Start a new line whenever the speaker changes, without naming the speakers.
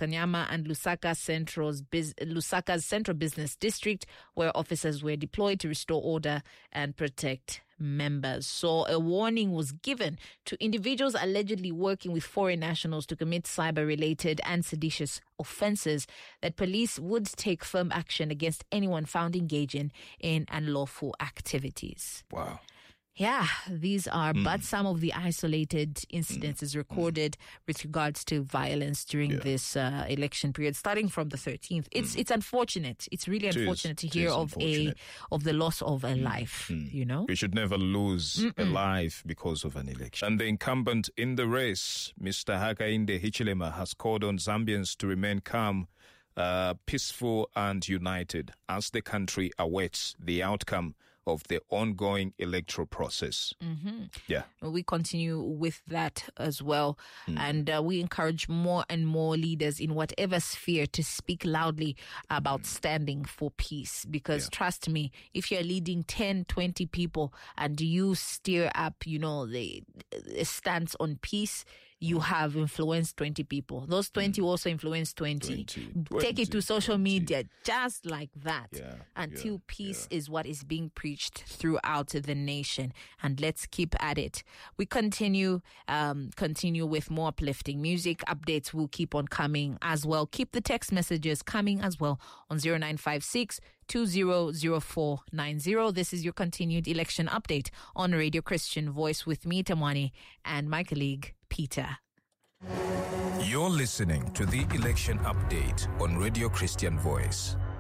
Kanyama and Lusaka's Central Business District, where officers were deployed to restore order and protect members. So a warning was given to individuals allegedly working with foreign nationals to commit cyber-related and seditious offenses that police would take firm action against anyone found engaging in unlawful activities.
Wow.
Yeah, these are but some of the isolated incidences recorded with regards to violence during this election period, starting from the 13th. It's unfortunate. It's really unfortunate to hear of the loss of a life. You know,
we should never lose a life because of an election. And the incumbent in the race, Mr. Hakainde Hichilema, has called on Zambians to remain calm, peaceful and united as the country awaits the outcome of the ongoing electoral process. Yeah.
We continue with that as well. And we encourage more and more leaders in whatever sphere to speak loudly about standing for peace. Because trust me, if you're leading 10, 20 people and you steer up, the stance on peace, you have influenced 20 people. Those 20 also influence 20. Take it to social media just like that until peace is what is being preached throughout the nation. And let's keep at it. We continue with more uplifting music. Updates will keep on coming as well. Keep the text messages coming as well on 0956 200490. This is your continued election update on Radio Christian Voice with me, Tamwani, and my colleague, Peter.
You're listening to the election update on Radio Christian Voice.